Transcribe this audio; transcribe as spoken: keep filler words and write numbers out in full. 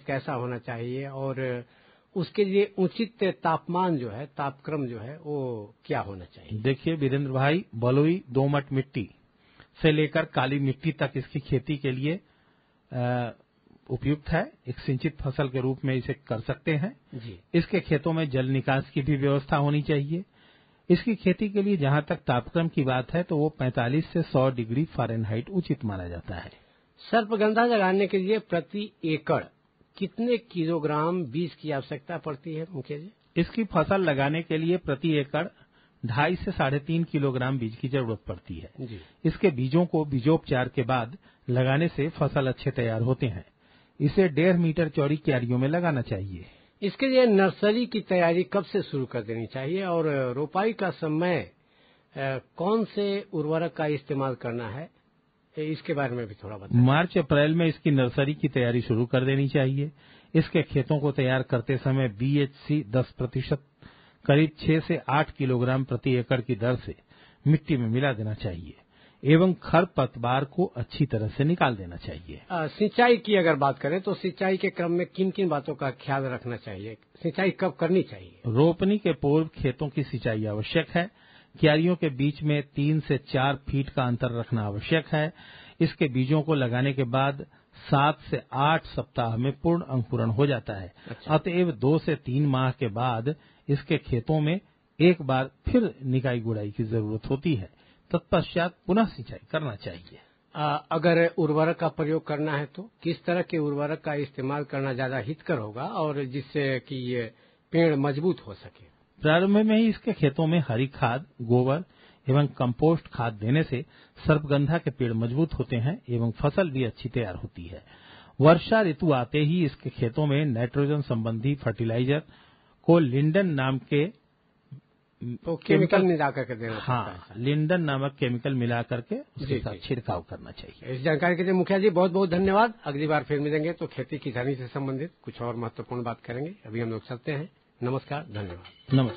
कैसा होना चाहिए और उसके लिए उचित तापमान जो है, तापक्रम जो है, वो क्या होना चाहिए? देखिए वीरेंद्र भाई, बलुई दोमट मिट्टी से लेकर काली मिट्टी तक इसकी खेती के लिए उपयुक्त है। एक सिंचित फसल के रूप में इसे कर सकते हैं जी। इसके खेतों में जल निकास की भी व्यवस्था होनी चाहिए। इसकी खेती के लिए जहां तक तापक्रम की बात है तो वो पैंतालीस से सौ डिग्री फ़ारेनहाइट उचित माना जाता है। सर्पगंधा लगाने के लिए प्रति एकड़ कितने किलोग्राम बीज की आवश्यकता पड़ती है मुखिया जी? इसकी फसल लगाने के लिए प्रति एकड़ ढाई से साढ़े तीन किलोग्राम बीज की जरूरत पड़ती है जी। इसके बीजों को बीजोपचार के बाद लगाने से फसल अच्छे तैयार होते हैं। इसे डेढ़ मीटर चौड़ी क्यारियों में लगाना चाहिए। इसके लिए नर्सरी की तैयारी कब से शुरू कर देनी चाहिए और रोपाई का समय कौन से उर्वरक का इस्तेमाल करना है, इसके बारे में भी थोड़ा बताएं। मार्च अप्रैल में इसकी नर्सरी की तैयारी शुरू कर देनी चाहिए। इसके खेतों को तैयार करते समय बीएचसी दस प्रतिशत करीब छह से आठ किलोग्राम प्रति एकड़ की दर से मिट्टी में मिला देना चाहिए एवं खरपतवार को अच्छी तरह से निकाल देना चाहिए। आ, सिंचाई की अगर बात करें तो सिंचाई के क्रम में किन किन बातों का ख्याल रखना चाहिए? सिंचाई कब करनी चाहिए? रोपनी के पूर्व खेतों की सिंचाई आवश्यक है। क्यारियों के बीच में तीन से चार फीट का अंतर रखना आवश्यक है। इसके बीजों को लगाने के बाद सात से आठ सप्ताह में पूर्ण अंकुरण हो जाता है। अच्छा। अतएव दो से तीन माह के बाद इसके खेतों में एक बार फिर निकाई गुड़ाई की जरूरत होती है। तत्पश्चात पुनः सिंचाई करना चाहिए। आ, अगर उर्वरक का प्रयोग करना है तो किस तरह के उर्वरक का इस्तेमाल करना ज्यादा हितकर होगा और जिससे कि ये पेड़ मजबूत हो सके? प्रारंभ में ही इसके खेतों में हरी खाद, गोबर एवं कंपोस्ट खाद देने से सर्पगंधा के पेड़ मजबूत होते हैं एवं फसल भी अच्छी तैयार होती है। वर्षा ऋतु आते ही इसके खेतों में नाइट्रोजन संबंधी फर्टिलाइजर को लिंडन नाम के तो केमिकल मिला करके देना हाँ है। लिंडन नामक केमिकल मिला करके उसके साथ छिड़काव करना चाहिए। इस जानकारी के लिए मुखिया जी बहुत बहुत धन्यवाद। अगली बार फिर मिलेंगे तो खेती किसानी से संबंधित कुछ और महत्वपूर्ण बात करेंगे। अभी हम लोग चलते हैं। नमस्कार, धन्यवाद। नमस्कार।